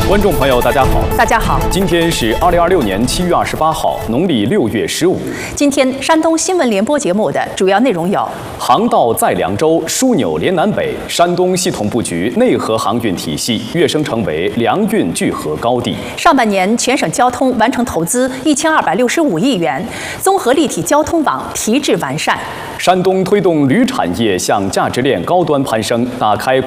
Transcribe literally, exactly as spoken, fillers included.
观众朋友，大家好， 大家好， 今天是二零二六年七月二十八号，农历六月十五。 今天山东新闻联播节目的主要内容有： 航道在凉州，枢纽连南北，山东系统布局内河航运体系跃升成为粮运聚合高地。 上半年全省交通完成投资一千二百六十五亿元，综合立体交通网提质完善。 山东推动铝产业向价值链高端攀升，打开